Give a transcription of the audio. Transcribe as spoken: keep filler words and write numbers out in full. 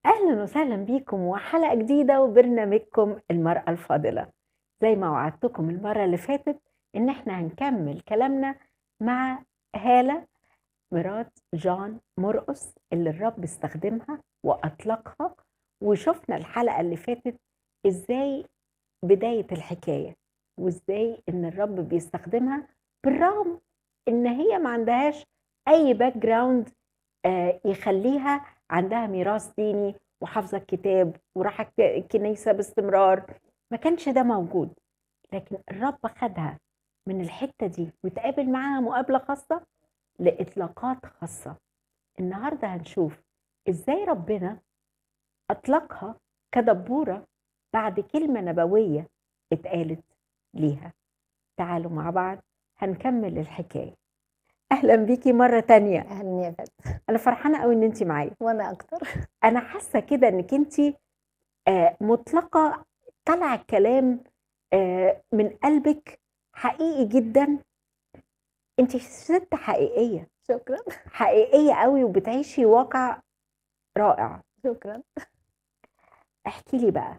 أهلا وسهلا بيكم وحلقة جديدة وبرنامجكم المرأة الفاضلة. زي ما وعدتكم المرة اللي فاتت إن إحنا هنكمل كلامنا مع هالة مرات جون مرقس اللي الرب استخدمها وأطلقها. وشفنا الحلقة اللي فاتت إزاي بداية الحكاية، وإزاي إن الرب بيستخدمها بالرغم إن هي ما عندهاش أي باك جراوند يخليها عندها ميراث ديني وحافظة الكتاب وراحة الك- الكنيسة باستمرار. ما كانش ده موجود، لكن الرب خدها من الحتة دي وتقابل معاها مقابلة خاصة لإطلاقات خاصة. النهاردة هنشوف إزاي ربنا أطلقها كدبورة بعد كلمة نبوية اتقالت ليها. تعالوا مع بعض هنكمل الحكاية. أهلا بيكي مرة تانية. أهلا يا فندم. أنا فرحانة قوي إن أنتي معايا. وأنا أكتر. أنا حاسة كده إنك أنتي آه، مطلقة، طلع الكلام آه، من قلبك حقيقي جدا. أنتي ست حقيقية شكرا. حقيقية قوي وبتعيشي واقع رائع. شكرا. احكي لي بقى،